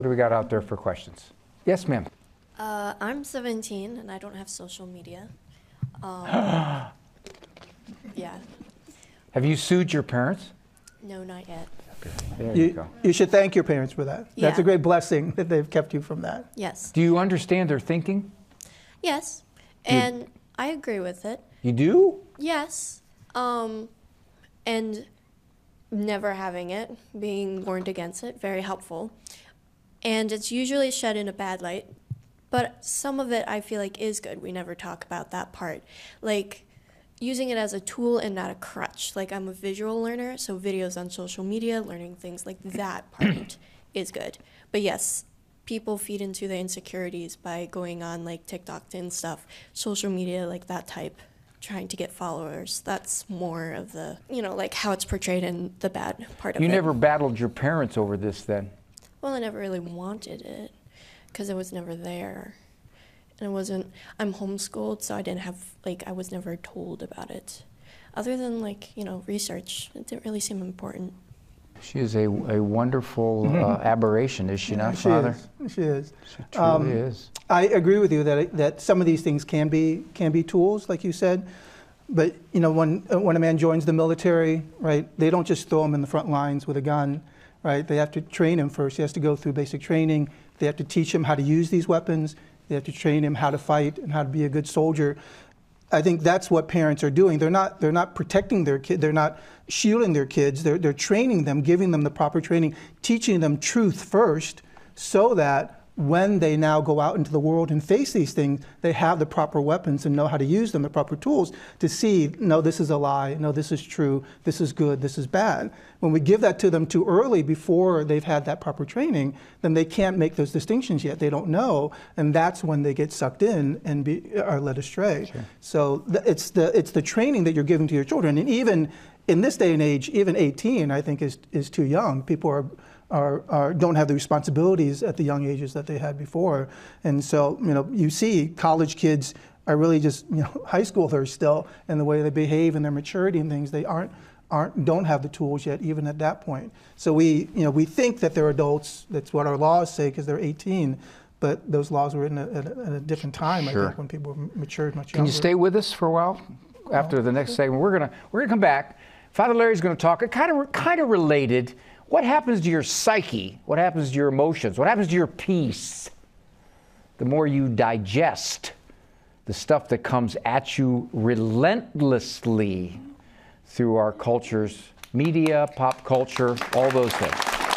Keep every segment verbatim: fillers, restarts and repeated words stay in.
What do we got out there for questions? Yes, ma'am. Uh, I'm seventeen and I don't have social media. Um, yeah. Have you sued your parents? No, not yet. There you, You, go. you should thank your parents for that. That's Yeah. a great blessing that they've kept you from that. Yes. Do you understand their thinking? Yes. And I agree with it. You do? Yes. Um, and never having it, being warned against it, very helpful. And it's usually shed in a bad light, but some of it I feel like is good. We never talk about that part. Like using it as a tool and not a crutch. Like I'm a visual learner, so videos on social media, learning things like that part is good. But yes, people feed into the insecurities by going on like TikTok and stuff, social media, like that type, trying to get followers. That's more of the, you know, like how it's portrayed in the bad part of it. You never battled your parents over this then? Well, I never really wanted it because it was never there. And it wasn't, I'm homeschooled, so I didn't have, like, I was never told about it. Other than, like, you know, research, it didn't really seem important. She is a, a wonderful Mm-hmm. uh, aberration, is she not, she Father? Is. She is. She truly Um, is. I agree with you that that some of these things can be can be tools, like you said. But you know, when when a man joins the military, right, they don't just throw him in the front lines with a gun, right? They have to train him first. He has to go through basic training. They have to teach him how to use these weapons. They have to train him how to fight and how to be a good soldier. I think that's what parents are doing. They're not they're not protecting their kid. They're not shielding their kids. They're they're training them, giving them the proper training, teaching them truth first, so that when they now go out into the world and face these things, they have the proper weapons and know how to use them, the proper tools to see, no, this is a lie, no, this is true, this is good, this is bad. When we give that to them too early before they've had that proper training, then they can't make those distinctions yet. They don't know, and that's when they get sucked in and be, are led astray. Sure. So th- it's the it's the training that you're giving to your children, and even in this day and age, even eighteen, I think is is too young. People are. Are, are, don't have the responsibilities at the young ages that they had before. And so, you know, you see college kids are really just, you know, high schoolers still, and the way they behave and their maturity and things, they aren't, aren't, don't have the tools yet, even at that point. So we, you know, we think that they're adults, that's what our laws say, because they're eighteen, but those laws were written at a, at a different time, Sure. I think, when people were matured much younger. Can you stay with us for a while? After the next segment, we're gonna we're gonna come back. Father Larry's gonna talk, kind of kind of related. What happens to your psyche? What happens to your emotions? What happens to your peace? The more you digest the stuff that comes at you relentlessly through our culture's media, pop culture, all those things.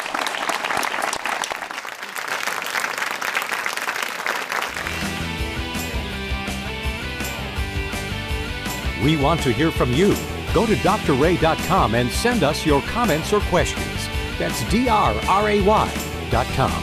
We want to hear from you. Go to D R ray dot com and send us your comments or questions. That's D R R A Y dot com.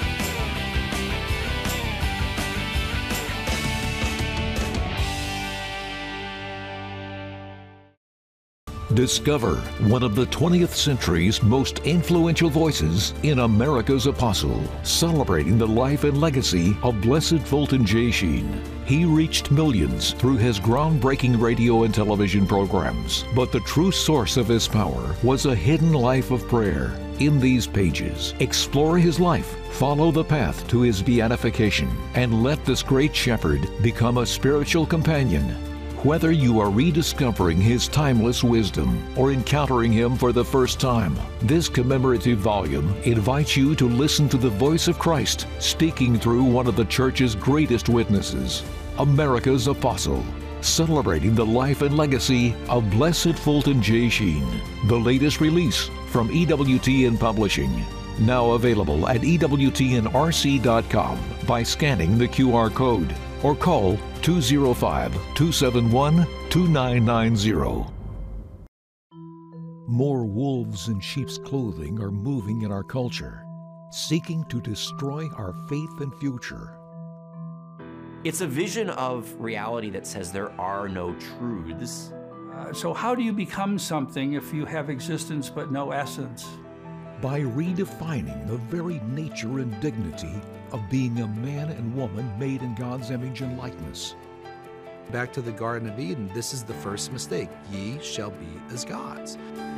Discover one of the twentieth century's most influential voices in America's Apostle, celebrating the life and legacy of Blessed Fulton J. Sheen. He reached millions through his groundbreaking radio and television programs, but the true source of his power was a hidden life of prayer. In these pages, explore his life, follow the path to his beatification, and let this great shepherd become a spiritual companion. Whether you are rediscovering his timeless wisdom or encountering him for the first time, this commemorative volume invites you to listen to the voice of Christ speaking through one of the church's greatest witnesses, America's Apostle, celebrating the life and legacy of Blessed Fulton J. Sheen. The latest release from E W T N Publishing. Now available at E W T N R C dot com by scanning the Q R code or call two oh five, two seven one, two nine nine zero. More wolves in sheep's clothing are moving in our culture, seeking to destroy our faith and future. It's a vision of reality that says there are no truths. Uh, so how do you become something if you have existence but no essence? By redefining the very nature and dignity of being a man and woman made in God's image and likeness. Back to the Garden of Eden, this is the first mistake. Ye shall be as gods.